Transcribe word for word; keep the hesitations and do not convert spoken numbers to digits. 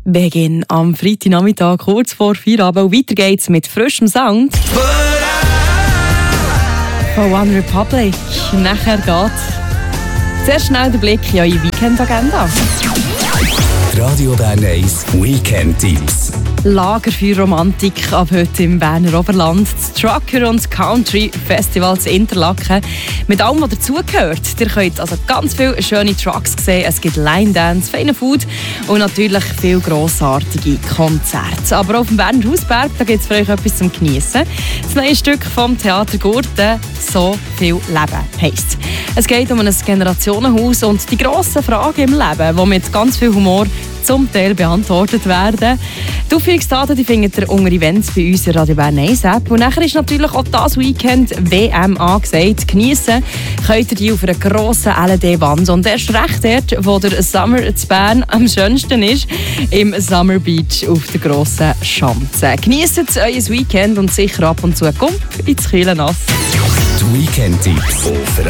Beginn am Freitagnachmittag kurz vor Feierabend. Weiter geht's mit frischem Sound von One Republic. Nachher geht's sehr schnell der Blick in eure Weekend-Agenda. Radio Bern eins Weekend-Tipps. Lagerfeuerromantik ab heute im Berner Oberland. Das Trucker- und Country-Festivals Interlaken. Mit allem, was dazugehört. Ihr könnt also ganz viele schöne Trucks sehen. Es gibt Line-Dance, feine Food und natürlich viele grossartige Konzerte. Aber auf dem Berner Hausberg gibt es für euch etwas zum Geniessen. Das neue Stück vom Theater Gurten, «So viel Leben» heisst. Es geht um ein Generationenhaus und die grossen Fragen im Leben, die mit ganz viel Humor zum Teil beantwortet werden. Die Aufführungsdaten die findet ihr unter Events bei uns in Radio Bern eins App. Und nachher ist natürlich auch das Weekend W M angesagt. Geniessen könnt ihr die auf einer grossen L E D-Wand. Und erst recht dort, wo der Summer zu Bern am schönsten ist, im Summer Beach auf der grossen Schanze. Geniessen euer Weekend und sicher ab und zu kommt ins kühle Nass. Die Weekend-Tipps.